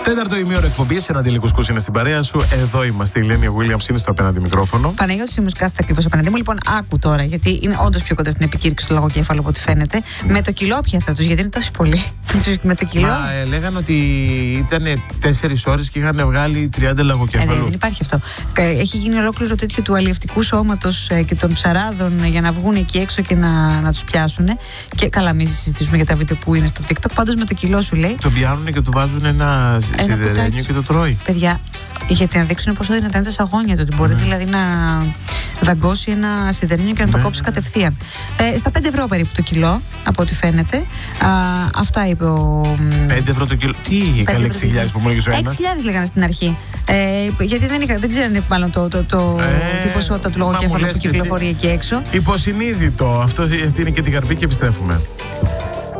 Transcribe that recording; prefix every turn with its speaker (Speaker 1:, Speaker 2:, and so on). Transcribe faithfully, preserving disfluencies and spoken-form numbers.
Speaker 1: Τέταρτο ημίωρο εκπομπής, ένα αντιλικουσκούς είναι στην παρέα σου. Εδώ είμαστε. Η Ελένη Williams είναι στο απέναντι μικρόφωνο.
Speaker 2: Παναγιώτης Σίμους κάθεται ακριβώς απέναντί μου. Λοιπόν, άκου τώρα, γιατί είναι όντως πιο κοντά στην επικήρυξη του λογοκέφαλου από ό,τι φαίνεται. Mm. Με το κιλό πια θα τους, γιατί είναι τόσο πολύ. Με το κιλό.
Speaker 1: Μα ε, λέγανε ότι ήταν τέσσερις ώρες και είχαν βγάλει τριάντα λογοκέφαλους.
Speaker 2: Ε, ναι, δεν υπάρχει αυτό. Έχει γίνει ολόκληρο τέτοιο του αλλιευτικού σώματος και των ψαράδων για να βγουν εκεί έξω και να, να τους πιάσουν. Και καλά, μην συζητήσουμε για τα βίντεο που είναι στο TikTok. Πάντως με το κιλό σου λέει.
Speaker 1: Τον πιάνουν και του βάζουν ένα σιδερένιο και το τρώει.
Speaker 2: Παιδιά, γιατί να δείξουν πόσο δυνατά είναι τα σαγόνια του. Ότι μπορεί ναι. δηλαδή να δαγκώσει ένα σιδερένιο και να ναι, το κόψει ναι. κατευθείαν. Ε, στα πέντε ευρώ περίπου το κιλό, από ό,τι φαίνεται. Α, αυτά είπε ο.
Speaker 1: πέντε ευρώ το κιλό. Τι έκανε, έξι χιλιάδες που μου έλεγε ο ένας.
Speaker 2: έξι χιλιάδες λέγανε στην αρχή. Ε, γιατί δεν, είχα, δεν ξέρανε μάλλον το, το, το, ε, την ποσότητα του λογοκέφαλου που κυκλοφορεί εκεί έξω.
Speaker 1: Υποσυνείδητο. Αυτό, αυτή είναι και την καρπή και επιστρέφουμε.